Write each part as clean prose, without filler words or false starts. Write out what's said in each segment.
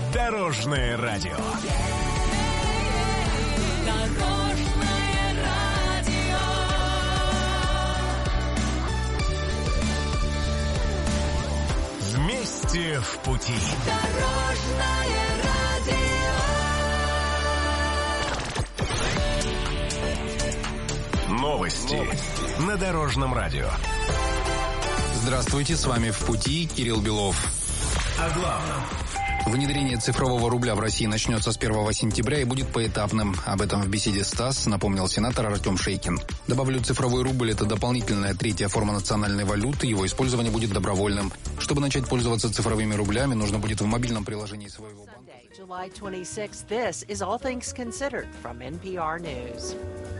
Дорожное радио. Дорожное радио. Вместе в пути. Дорожное радио. Новости на Дорожном радио. Здравствуйте, с вами «В пути» Кирилл Белов. О главном. Внедрение цифрового рубля в России начнется с 1 сентября и будет поэтапным. Об этом в беседе с ТАСС напомнил сенатор Артем Шейкин. Добавлю, цифровой рубль – это дополнительная третья форма национальной валюты. Его использование будет добровольным. Чтобы начать пользоваться цифровыми рублями, нужно будет в мобильном приложении своего банка. July 26th, this is All Things Considered from NPR News.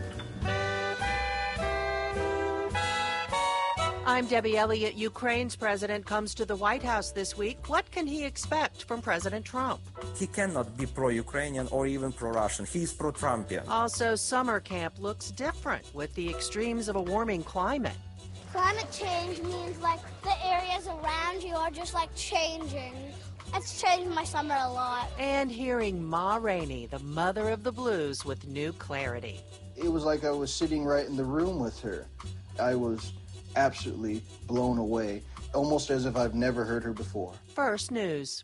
I'm Debbie Elliott. Ukraine's president comes to the White House this week. What can he expect from President Trump? He cannot be pro-Ukrainian or even pro-Russian. He's pro-Trumpian. Also, summer camp looks different with the extremes of a warming climate. Climate change means like the areas around you are just like changing. It's changed my summer a lot. And hearing Ma Rainey, the mother of the blues, with new clarity. It was like I was sitting right in the room with her. I was absolutely blown away, almost as if I've never heard her before. First News.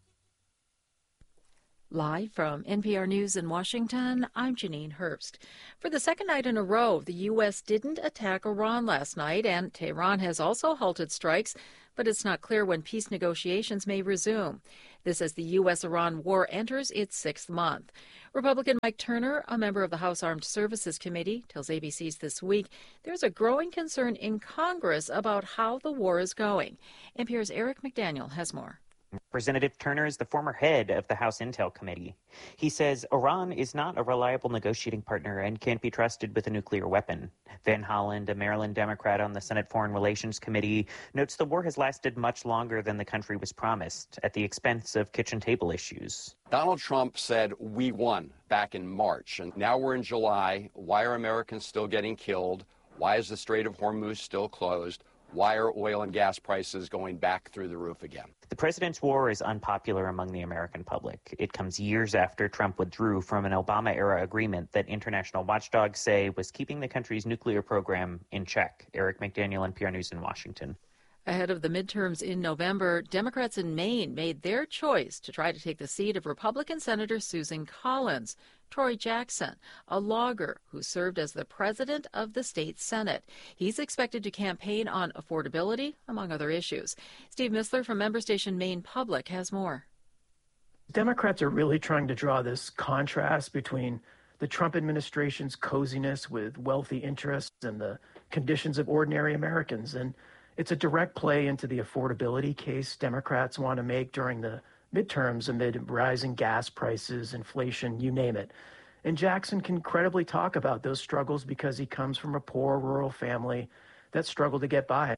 Live from NPR News in Washington, I'm Janine Herbst. For the second night in a row, the U.S. didn't attack Iran last night, and Tehran has also halted strikes, but it's not clear when peace negotiations may resume. This as the U.S.-Iran war enters its sixth month. Republican Mike Turner, a member of the House Armed Services Committee, tells ABC's This Week there's a growing concern in Congress about how the war is going. NPR's Eric McDaniel has more. Representative Turner is the former head of the House Intel Committee. He says Iran is not a reliable negotiating partner and can't be trusted with a nuclear weapon. Van Holland, a Maryland Democrat on the Senate Foreign Relations Committee, notes the war has lasted much longer than the country was promised, at the expense of kitchen table issues. Donald Trump said we won back in March, and now we're in July. Why are Americans still getting killed? Why is the Strait of Hormuz still closed? Why are oil and gas prices going back through the roof again? The president's war is unpopular among the American public. It comes years after Trump withdrew from an Obama-era agreement that international watchdogs say was keeping the country's nuclear program in check. Eric McDaniel, NPR News in Washington. Ahead of the midterms in November, Democrats in Maine made their choice to try to take the seat of Republican Senator Susan Collins. Troy Jackson, a logger who served as the president of the state Senate. He's expected to campaign on affordability, among other issues. Steve Missler from member station Maine Public has more. Democrats are really trying to draw this contrast between the Trump administration's coziness with wealthy interests and the conditions of ordinary Americans. And it's a direct play into the affordability case Democrats want to make during the midterms amid rising gas prices, inflation, you name it. And Jackson can credibly talk about those struggles because he comes from a poor rural family that struggled to get by.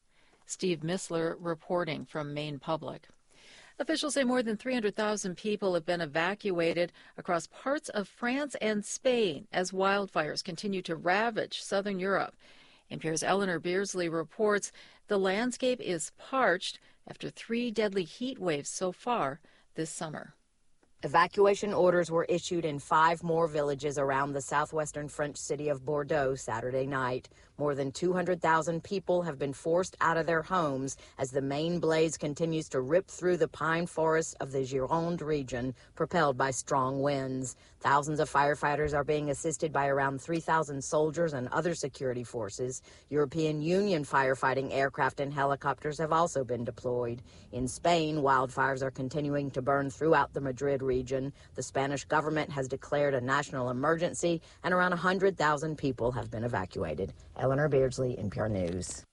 Steve Missler reporting from Maine Public. Officials say more than 300,000 people have been evacuated across parts of France and Spain as wildfires continue to ravage southern Europe. NPR's Eleanor Beardsley reports the landscape is parched after 3 deadly heat waves so far this summer. Evacuation orders were issued in 5 more villages around the southwestern French city of Bordeaux Saturday night. More than 200,000 people have been forced out of their homes as the main blaze continues to rip through the pine forests of the Gironde region, propelled by strong winds. Thousands of firefighters are being assisted by around 3,000 soldiers and other security forces. European Union firefighting aircraft and helicopters have also been deployed. In Spain, wildfires are continuing to burn throughout the Madrid region. The Spanish government has declared a national emergency, and around 100,000 people have been evacuated. Eleanor Beardsley, NPR News.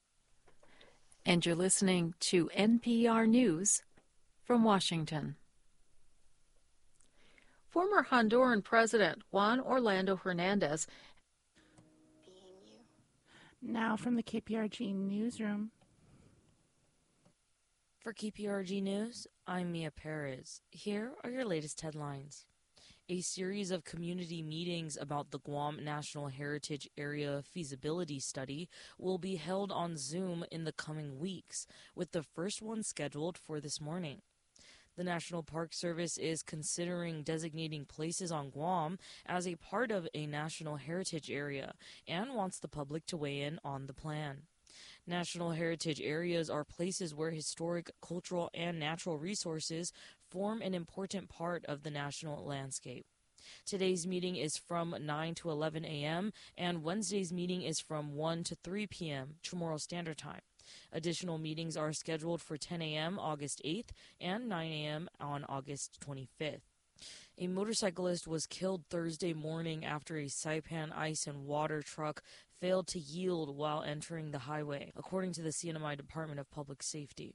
And you're listening to NPR News from Washington. Former Honduran President Juan Orlando Hernandez. Now from the KPRG newsroom. For KPRG News, I'm Mia Perez. Here are your latest headlines. A series of community meetings about the Guam National Heritage Area feasibility study will be held on Zoom in the coming weeks, with the first one scheduled for this morning. The National Park Service is considering designating places on Guam as a part of a national heritage area and wants the public to weigh in on the plan. National heritage areas are places where historic, cultural, and natural resources form an important part of the national landscape. Today's meeting is from 9 to 11 a.m., and Wednesday's meeting is from 1 to 3 p.m. Chamorro Standard Time. Additional meetings are scheduled for 10 a.m. August 8th and 9 a.m. on August 25th. A motorcyclist was killed Thursday morning after a Saipan ice and water truck failed to yield while entering the highway, according to the CNMI Department of Public Safety.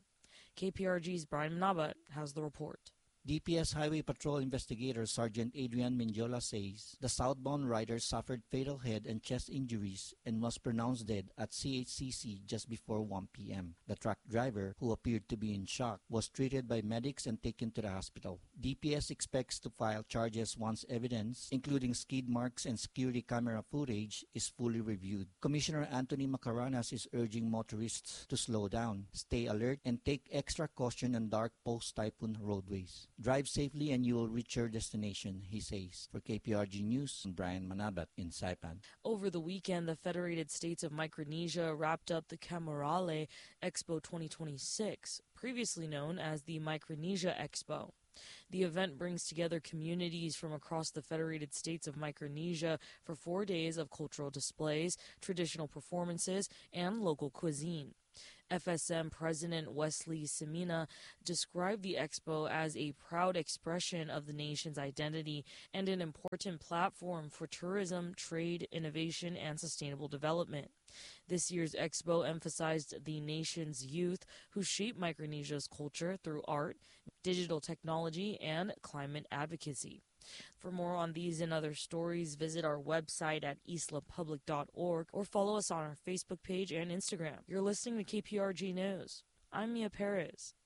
KPRG's Brian Manabat has the report. DPS Highway Patrol Investigator Sergeant Adrian Minjola says the southbound rider suffered fatal head and chest injuries and was pronounced dead at CHCC just before 1 p.m. The truck driver, who appeared to be in shock, was treated by medics and taken to the hospital. DPS expects to file charges once evidence, including skid marks and security camera footage, is fully reviewed. Commissioner Anthony Macaranas is urging motorists to slow down, stay alert, and take extra caution on dark post-typhoon roadways. Drive safely and you will reach your destination, he says. For KPRG News, I'm Brian Manabat in Saipan. Over the weekend, the Federated States of Micronesia wrapped up the Camarale Expo 2026, previously known as the Micronesia Expo. The event brings together communities from across the Federated States of Micronesia for 4 days of cultural displays, traditional performances, and local cuisine. FSM President Wesley Semina described the expo as a proud expression of the nation's identity and an important platform for tourism, trade, innovation, and sustainable development. This year's expo emphasized the nation's youth who shape Micronesia's culture through art, digital technology, and climate advocacy. For more on these and other stories, visit our website at islapublic.org or follow us on our Facebook page and Instagram. You're listening to KPRG News. I'm Mia Perez.